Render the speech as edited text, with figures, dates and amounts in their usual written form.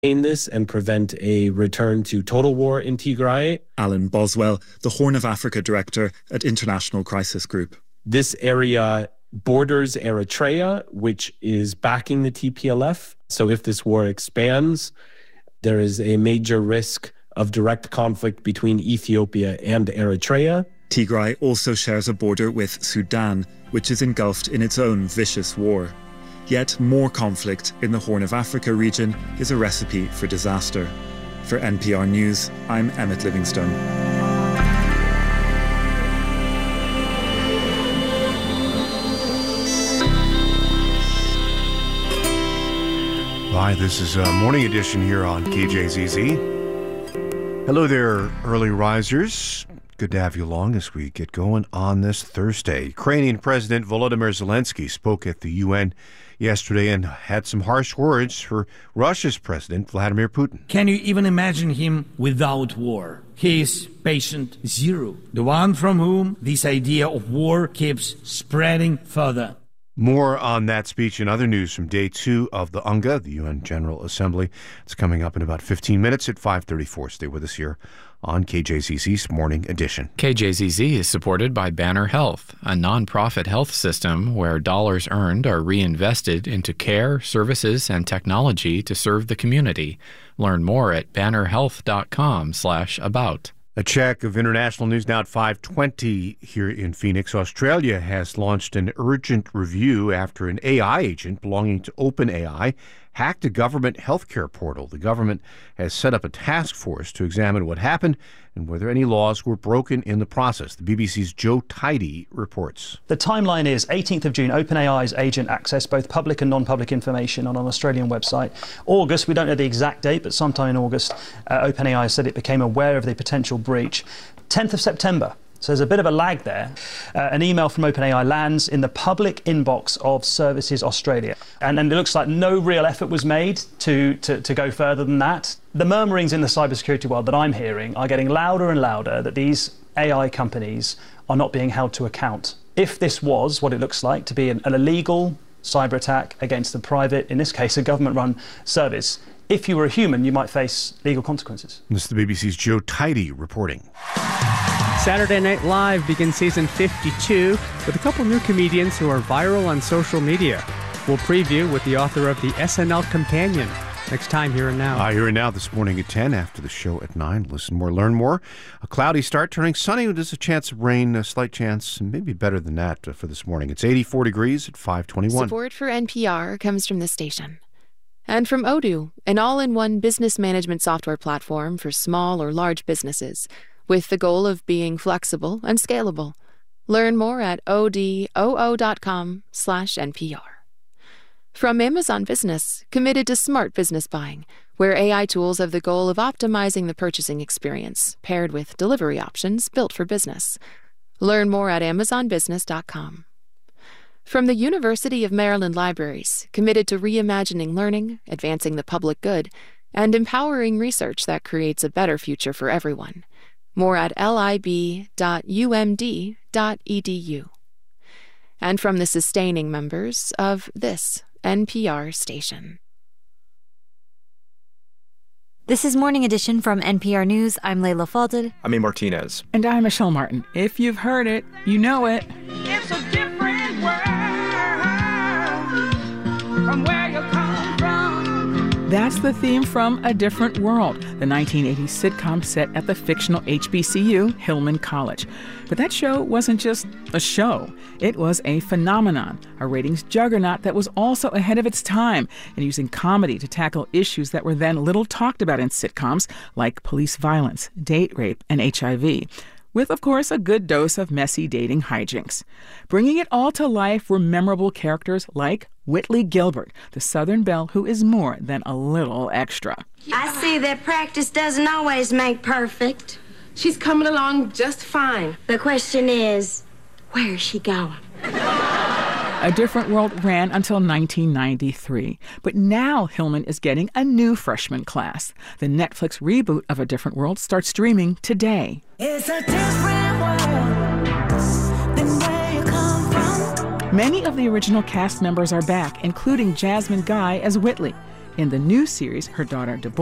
in this and prevent a return to total war in Tigray. Alan Boswell, the Horn of Africa Director at International Crisis Group. This area borders Eritrea, which is backing the TPLF. So if this war expands, there is a major risk of direct conflict between Ethiopia and Eritrea. Tigray also shares a border with Sudan, which is engulfed in its own vicious war. Yet more conflict in the Horn of Africa region is a recipe for disaster. For NPR News, I'm Emmett Livingstone. Hi, this is Morning Edition here on KJZZ. Hello there, early risers. Good to have you along as we get going on this Thursday. Ukrainian President Volodymyr Zelensky spoke at the UN yesterday and had some harsh words for Russia's President Vladimir Putin. Can you even imagine him without war? He is patient zero, the one from whom this idea of war keeps spreading further. More on that speech and other news from day 2 of the UNGA, the UN General Assembly. It's coming up in about 15 minutes at 5:34. Stay with us here on KJZZ's Morning Edition. KJZZ is supported by Banner Health, a nonprofit health system where dollars earned are reinvested into care, services, and technology to serve the community. Learn more at bannerhealth.com/about. A check of international news now at 5:20 here in Phoenix. Australia has launched an urgent review after an AI agent belonging to OpenAI hacked a government healthcare portal. The government has set up a task force to examine what happened and whether any laws were broken in the process. The BBC's Joe Tidy reports. The timeline is 18th of June, OpenAI's agent accessed both public and non-public information on an Australian website. August, we don't know the exact date, but sometime in August, OpenAI said it became aware of the potential breach. 10th of September. So there's a bit of a lag there. An email from OpenAI lands in the public inbox of Services Australia. And it looks like no real effort was made to go further than that. The murmurings in the cybersecurity world that I'm hearing are getting louder and louder that these AI companies are not being held to account. If this was what it looks like to be an illegal cyber attack against a private, in this case, a government-run service, if you were a human, you might face legal consequences. This is the BBC's Joe Tidy reporting. Saturday Night Live begins season 52 with a couple new comedians who are viral on social media. We'll preview with the author of the SNL Companion. Next time, Here and Now. Here and Now this morning at 10, after the show at 9. Listen more, learn more. A cloudy start turning sunny. There's a chance of rain, a slight chance, and maybe better than that for this morning. It's 84 degrees at 5:21. Support for NPR comes from this station. And from Odoo, an all-in-one business management software platform for small or large businesses, with the goal of being flexible and scalable. Learn more at odoo.com/NPR. From Amazon Business, committed to smart business buying, where AI tools have the goal of optimizing the purchasing experience, paired with delivery options built for business. Learn more at amazonbusiness.com. From the University of Maryland Libraries, committed to reimagining learning, advancing the public good, and empowering research that creates a better future for everyone. More at lib.umd.edu. And from the sustaining members of this NPR station. This is Morning Edition from NPR News. I'm Layla Falded. I'm A. Martinez. And I'm Michelle Martin. If you've heard it, you know it. It's a different world from where you come from. That's the theme from A Different World, the 1980s sitcom set at the fictional HBCU, Hillman College. But that show wasn't just a show. It was a phenomenon, a ratings juggernaut that was also ahead of its time and using comedy to tackle issues that were then little talked about in sitcoms, like police violence, date rape, and HIV. With, of course, a good dose of messy dating hijinks. Bringing it all to life were memorable characters like Whitley Gilbert, the Southern belle who is more than a little extra. I see that practice doesn't always make perfect. She's coming along just fine. The question is, where is she going? A Different World ran until 1993, but now Hillman is getting a new freshman class. The Netflix reboot of A Different World starts streaming today. It's a different world than where you come from. Many of the original cast members are back, including Jasmine Guy as Whitley. In the new series, her daughter, Deborah,